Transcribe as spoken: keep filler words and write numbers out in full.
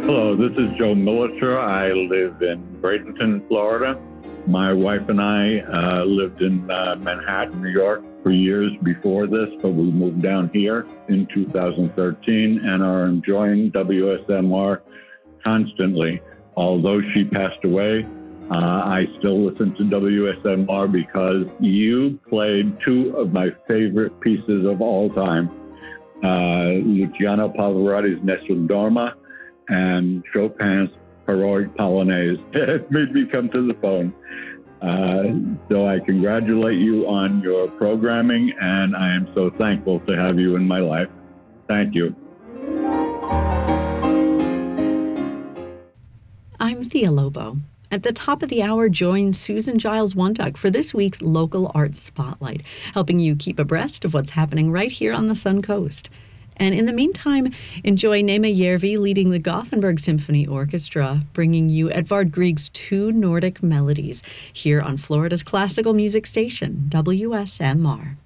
Hello, this is Joe Militer. I live in Bradenton, Florida. My wife and I uh, lived in uh, Manhattan, New York for years before this, but we moved down here in two thousand thirteen and are enjoying W S M R constantly. Although she passed away, uh, I still listen to W S M R because you played two of my favorite pieces of all time, uh, Luciano Pavarotti's Nessun Dorma and Chopin's Heroic Polonaise. It made me come to the phone. Uh, so I congratulate you on your programming, and I am so thankful to have you in my life. Thank you. I'm Thea Lobo. At the top of the hour, join Susan Giles Wontuck for this week's Local Arts Spotlight, helping you keep abreast of what's happening right here on the Sun Coast. And in the meantime, enjoy Nema Järvi leading the Gothenburg Symphony Orchestra, bringing you Edvard Grieg's two Nordic melodies here on Florida's classical music station, W S M R.